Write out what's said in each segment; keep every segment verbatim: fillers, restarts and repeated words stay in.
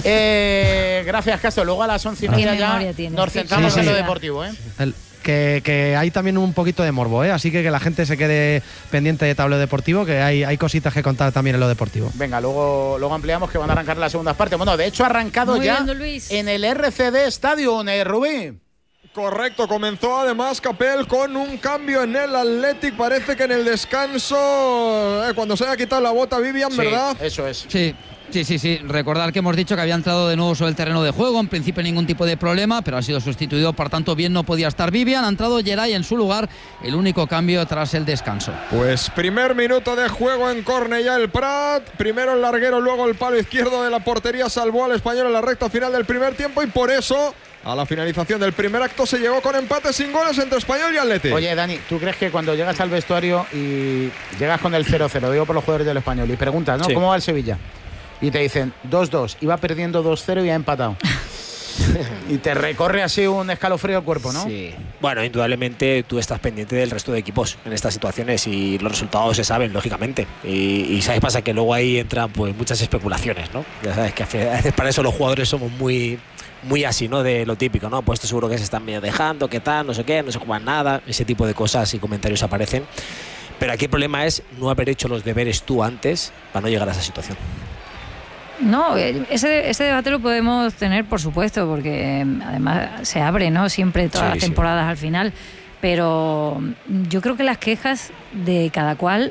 Eh, gracias, Castro. Luego a las once y media ya nos centramos sí, sí, en lo deportivo, ¿eh? El, que, que hay también un poquito de morbo, ¿eh? Así que que la gente se quede pendiente de tablero deportivo, que hay, hay cositas que contar también en lo deportivo. Venga, luego, luego ampliamos, que van a arrancar las segundas partes. Bueno, de hecho ha arrancado Muy ya bien, en el R C D Stadium, ¿eh, Rubí? Correcto, comenzó además Capel con un cambio en el Athletic. Parece que en el descanso, eh, cuando se haya quitado la bota Vivian, sí, ¿verdad? Eso es. Sí. Sí, sí, sí. Recordar que hemos dicho que había entrado de nuevo sobre el terreno de juego. En principio ningún tipo de problema, pero ha sido sustituido. Por tanto, bien no podía estar Vivian. Ha entrado Geray en su lugar. El único cambio tras el descanso. Pues primer minuto de juego en Cornellà el Prat. Primero el larguero, luego el palo izquierdo de la portería salvó al Español en la recta final del primer tiempo. Y por eso, a la finalización del primer acto, se llegó con empate sin goles entre Español y Athletic. Oye, Dani, ¿tú crees que cuando llegas al vestuario y llegas con el cero cero, digo por los jugadores del Español, y preguntas, ¿no? Sí. ¿Cómo va el Sevilla? Y te dicen dos dos, iba perdiendo dos cero y ha empatado. Y te recorre así un escalofrío el cuerpo, ¿no? Sí. Bueno, indudablemente tú estás pendiente del resto de equipos en estas situaciones y los resultados se saben, lógicamente. Y, y sabes, pasa que luego ahí entran pues muchas especulaciones, ¿no? Ya sabes que a veces para eso los jugadores somos muy, muy así, ¿no? De lo típico, ¿no? Pues esto seguro que se están medio dejando, qué tal, no sé qué, no se juegan nada. Ese tipo de cosas y comentarios aparecen. Pero aquí el problema es no haber hecho los deberes tú antes para no llegar a esa situación. No, ese, ese debate lo podemos tener, por supuesto, porque además se abre, ¿no? Siempre todas sí, las temporadas sí. al final, pero yo creo que las quejas de cada cual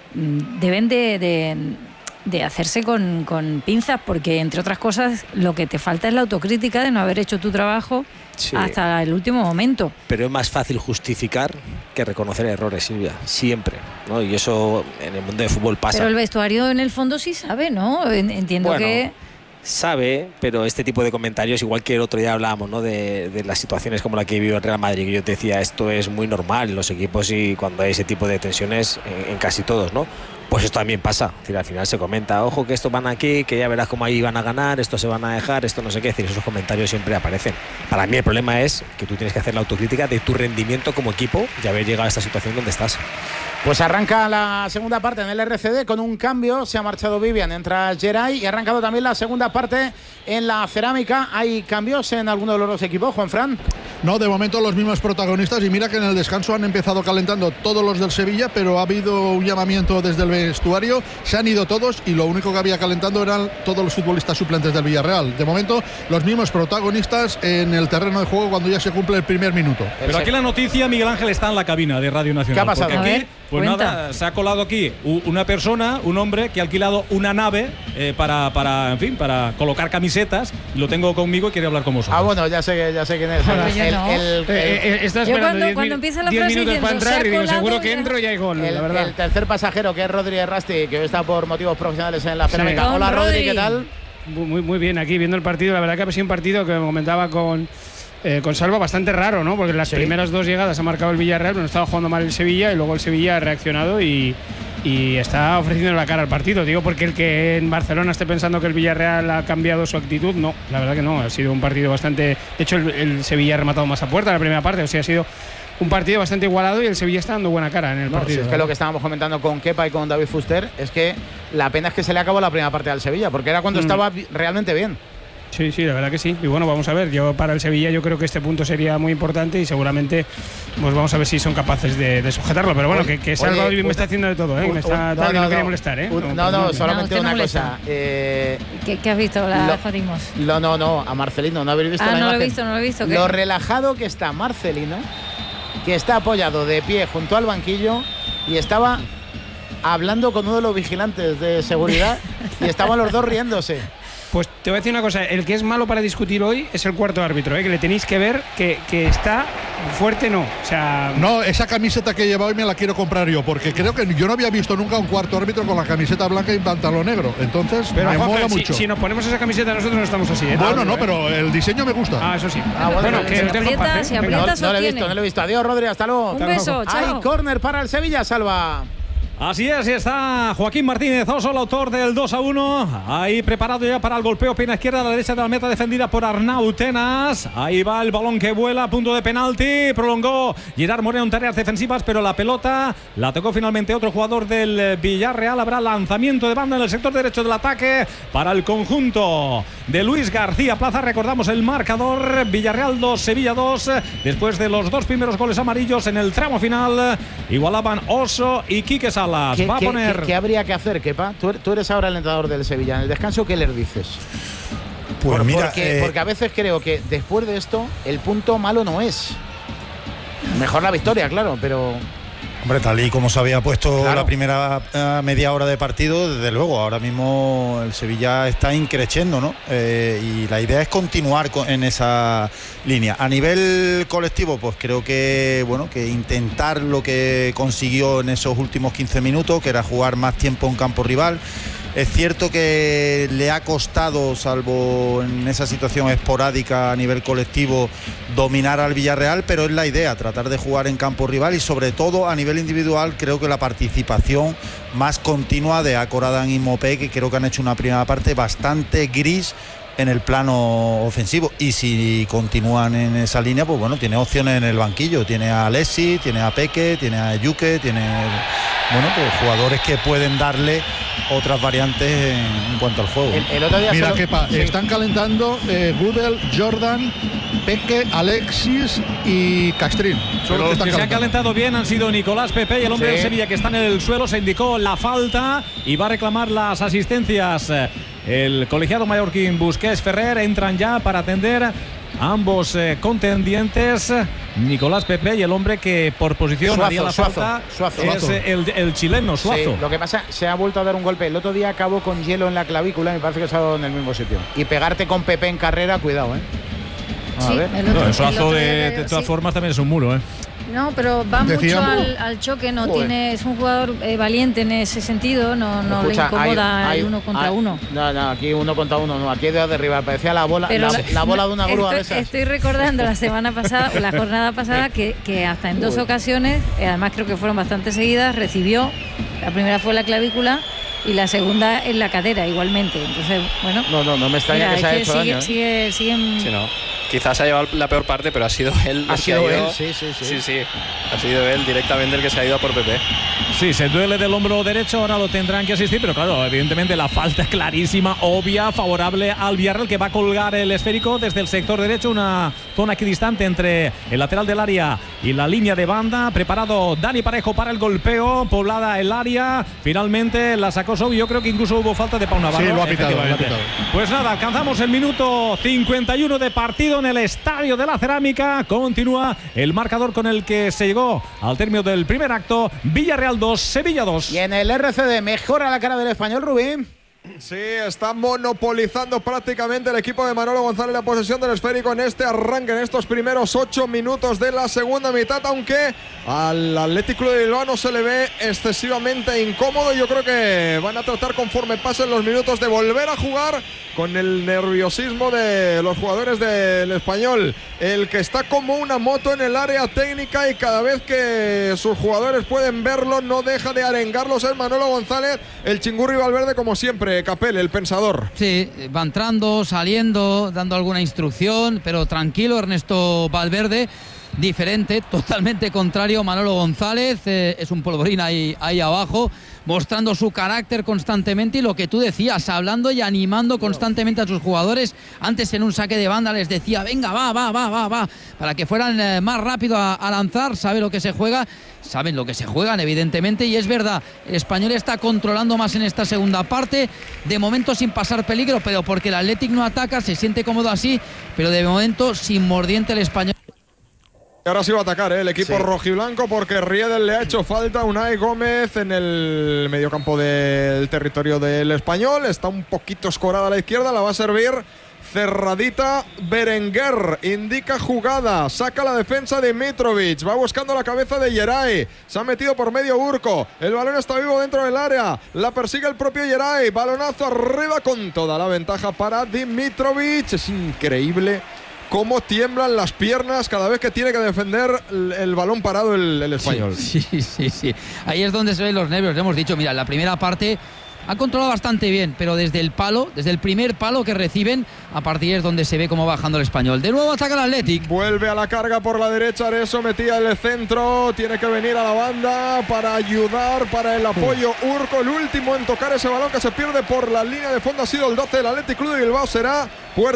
deben de, de, de hacerse con, con pinzas, porque entre otras cosas lo que te falta es la autocrítica de no haber hecho tu trabajo sí. hasta el último momento. Pero es más fácil justificar que reconocer errores, Silvia, siempre, ¿no? Y eso en el mundo del fútbol pasa. Pero el vestuario en el fondo sí sabe, ¿no? Entiendo bueno, que... sabe, pero este tipo de comentarios, igual que el otro día hablábamos, ¿no? de, de las situaciones como la que vivió el Real Madrid, que yo te decía, esto es muy normal en los equipos y cuando hay ese tipo de tensiones en, en casi todos, ¿no? Pues esto también pasa, es decir, al final se comenta, ojo que estos van aquí, que ya verás cómo ahí van a ganar, esto se van a dejar, esto no sé qué, es decir, esos comentarios siempre aparecen. Para mí el problema es que tú tienes que hacer la autocrítica de tu rendimiento como equipo y haber llegado a esta situación donde estás. Pues arranca la segunda parte en el R C D con un cambio, se ha marchado Vivian, entra Geray y ha arrancado también la segunda parte en la Cerámica. ¿Hay cambios en alguno de los dos equipos, Juanfran? No, de momento los mismos protagonistas y mira que en el descanso han empezado calentando todos los del Sevilla, pero ha habido un llamamiento desde el vestuario, se han ido todos y lo único que había calentando eran todos los futbolistas suplentes del Villarreal. De momento los mismos protagonistas en el terreno de juego cuando ya se cumple el primer minuto. Pero aquí la noticia, Miguel Ángel, está en la cabina de Radio Nacional. ¿Qué ha pasado? Porque aquí, ver, pues cuenta. nada, se ha colado aquí una persona, un hombre que ha alquilado una nave eh, para, para, en fin, para colocar camisetas. Lo tengo conmigo y quiere hablar con vosotros. Ah, bueno, ya sé, ya sé quién es. Bueno, yo no. el, el, el, eh, eh, está esperando cuando, cuando empieza la diez frase minutos para entrar y digo, seguro que entro y hay gol, el, la verdad. el tercer pasajero, que es Rodri Rasti, que hoy está por motivos profesionales en la Cerámica. Sí. Hola, Don Rodri, Rodri, ¿qué tal? Muy, muy bien, aquí viendo el partido, la verdad que ha sido un partido que me comentaba con... Eh, con Salva bastante raro, ¿no? Porque las sí. primeras dos llegadas ha marcado el Villarreal, pero estaba jugando mal el Sevilla y luego el Sevilla ha reaccionado y, y está ofreciendo la cara al partido. Digo, porque el que en Barcelona esté pensando que el Villarreal ha cambiado su actitud, no, la verdad que no. Ha sido un partido bastante... De hecho, el, el Sevilla ha rematado más a puerta en la primera parte, o sea, ha sido un partido bastante igualado y el Sevilla está dando buena cara en el no, partido. Si es que lo que estábamos comentando con Kepa y con David Fuster es que la pena es que se le acabó la primera parte al Sevilla, porque era cuando mm. estaba realmente bien. Sí, sí, la verdad que sí. Y bueno, vamos a ver, yo para el Sevilla yo creo que este punto sería muy importante y seguramente pues vamos a ver si son capaces de, de sujetarlo. Pero bueno, que, que Salva hoy me está haciendo de todo, ¿eh? Un, me está, un, no, no, no quería molestar, ¿eh? Un, no, no, no, solamente no, una no cosa. Eh, ¿Qué, ¿Qué has visto? La jodimos. No, no, no, a Marcelino, no habéis visto ah, la no imagen. Lo he visto, no lo he visto. ¿Qué? Lo relajado que está Marcelino, que está apoyado de pie junto al banquillo y estaba hablando con uno de los vigilantes de seguridad y estaban los dos riéndose. Pues te voy a decir una cosa, el que es malo para discutir hoy es el cuarto árbitro, ¿eh? Que le tenéis que ver que, que está fuerte, no. O sea, no, esa camiseta que lleva hoy me la quiero comprar yo, porque creo que yo no había visto nunca un cuarto árbitro con la camiseta blanca y pantalón negro. Entonces, pero me Juanfe, mola si, mucho. Si nos ponemos esa camiseta nosotros no estamos así, ¿eh? Bueno, no, no, ¿eh? pero el diseño me gusta. Ah, eso sí. Ah, bueno, bueno, que si aprieta, ¿eh? si aprieta, no, no lo he visto, no lo he visto. Adiós, Rodri, hasta luego. Un beso, chao. Hay córner para el Sevilla, Salva. Así es, y está Joaquín Martínez Oso, el autor del dos a uno. Ahí preparado ya para el golpeo, pena izquierda a la derecha de la meta, defendida por Arnau Tenas. Ahí va el balón que vuela a punto de penalti. Prolongó Gerard Moreno en tareas defensivas, pero la pelota la tocó finalmente otro jugador del Villarreal. Habrá lanzamiento de banda en el sector derecho del ataque para el conjunto de Luis García Plaza. Recordamos el marcador: Villarreal dos, Sevilla dos. Después de los dos primeros goles amarillos en el tramo final, igualaban Oso y Quique Salas. ¿Qué, Va a qué, poner... ¿qué, qué habría que hacer, Kepa? Tú, tú eres ahora el entrenador del Sevilla. En el descanso, ¿qué les dices? Pues Por, mira, porque, eh... porque a veces creo que después de esto el punto malo no es. Mejor la victoria, claro, pero... Hombre, tal y como se había puesto claro. la primera uh, media hora de partido, desde luego, ahora mismo el Sevilla está increciendo, ¿no? Eh, y la idea es continuar con, en esa línea. A nivel colectivo, pues creo que, bueno, que intentar lo que consiguió en esos últimos quince minutos, que era jugar más tiempo en campo rival. Es cierto que le ha costado, salvo en esa situación esporádica a nivel colectivo, dominar al Villarreal, pero es la idea, tratar de jugar en campo rival y sobre todo a nivel individual creo que la participación más continua de Akoradan y Mopé, que creo que han hecho una primera parte bastante gris en el plano ofensivo, y si continúan en esa línea, pues bueno, tiene opciones en el banquillo, tiene a Alessi, tiene a Peque, tiene a Yuque, tiene, bueno, pues jugadores que pueden darle otras variantes en, en cuanto al juego. El, el otro día Mira, solo... Kepa, sí. están calentando eh, Gudel, Jordan, Peque, Alexis y Castrín. Son Los los que, que se están han calentado bien han sido Nicolás Pepe y el hombre Sí. del Sevilla, que está en el suelo. Se indicó la falta y va a reclamar las asistencias. El colegiado mallorquín Busquets Ferrer entran ya para atender a ambos eh, contendientes. Nicolás Pepe y el hombre que por posición Suazo, haría la Suazo, falta Suazo. es eh, el, el chileno Suazo. Sí, lo que pasa, se ha vuelto a dar un golpe. El otro día acabó con hielo en la clavícula y me parece que se ha dado en el mismo sitio. Y pegarte con Pepe en carrera, cuidado, ¿eh? A Sí, ver. el otro- No, el el Suazo otro de, día- de todas sí. formas también es un muro, ¿eh? No, pero va Decíamos- mucho al, al choque, no Joder. tiene, es un jugador eh, valiente en ese sentido, no, no Escucha, le incomoda hay- hay- el uno contra hay- uno. No, no, aquí uno contra uno, no, aquí he de derribar. Parecía la bola, Pero la, la bola de una grúa de estoy, esas. estoy recordando la semana pasada, o la jornada pasada, que, que hasta en dos Uy. ocasiones, eh, además creo que fueron bastante seguidas, recibió, la primera fue la clavícula y la segunda en la cadera igualmente. Entonces, bueno, No, no, no me extraña mira, que se es haya que hecho sigue, daño. ¿eh? sigue, siguen- Sí, no. Quizás ha llevado la peor parte, pero ha sido él Ha el sido que ha él, ido. sí, sí, sí. Sí, sí. Ha sido él directamente el que se ha ido a por Pepe. Sí, se duele del hombro derecho, ahora lo tendrán que asistir, pero claro, evidentemente la falta clarísima, obvia, favorable al Villarreal, que va a colgar el esférico desde el sector derecho, una zona equidistante entre el lateral del área y la línea de banda. Preparado Dani Parejo para el golpeo, poblada el área, finalmente la sacó Sou. Yo creo que incluso hubo falta de Pau Navarro. Sí, lo ha pitado, lo ha efectivamente. pitado. Pues nada, alcanzamos el minuto cincuenta y uno de partido en el Estadio de la Cerámica. Continúa el marcador con el que se llegó al término del primer acto. Villarreal dos, Sevilla dos. Y en el R C D mejora la cara del Español, Rubín. Sí, está monopolizando prácticamente el equipo de Manolo González la posesión del esférico en este arranque, en estos primeros ocho minutos de la segunda mitad, aunque al Athletic Club de Bilbao no se le ve excesivamente incómodo. Yo creo que van a tratar, conforme pasen los minutos, de volver a jugar con el nerviosismo de los jugadores del Español. El que está como una moto en el área técnica y cada vez que sus jugadores pueden verlo no deja de arengarlos es Manolo González, el Chingurri Valverde, como siempre. Capel, el pensador. Sí, va entrando, saliendo, dando alguna instrucción, pero tranquilo Ernesto Valverde. Diferente, totalmente contrario Manolo González, eh, es un polvorín ahí, ahí abajo, mostrando su carácter constantemente y lo que tú decías, hablando y animando constantemente a sus jugadores. Antes en un saque de banda les decía, venga, va, va, va, va, va, para que fueran eh, más rápido a, a lanzar, sabe lo que se juega, saben lo que se juegan evidentemente, y es verdad, el Español está controlando más en esta segunda parte, de momento sin pasar peligro, pero porque el Athletic no ataca, se siente cómodo así, pero de momento sin mordiente el Español. Y ahora sí va a atacar, ¿eh? El equipo Sí. rojiblanco, porque Riedel le ha hecho falta a Unai Gómez en el mediocampo del territorio del Español. Está un poquito escorada a la izquierda, la va a servir cerradita Berenguer. Indica jugada, saca la defensa de Mitrovic, va buscando la cabeza de Yeray, se ha metido por medio Urco, el balón está vivo dentro del área, la persigue el propio Yeray, balonazo arriba con toda la ventaja para Dimitrovic. Es increíble cómo tiemblan las piernas cada vez que tiene que defender el, el balón parado el, el español. Sí, sí, sí, sí. Ahí es donde se ven los nervios. Le hemos dicho, mira, en la primera parte Ha controlado bastante bien, pero desde el palo, desde el primer palo que reciben, a partir es donde se ve cómo va bajando el Español. De nuevo ataca el Athletic. Vuelve a la carga por la derecha, Areso metía el centro, tiene que venir a la banda para ayudar, para el apoyo. Urco, el último en tocar ese balón que se pierde por la línea de fondo ha sido el doce del Athletic Club de Bilbao, será puerta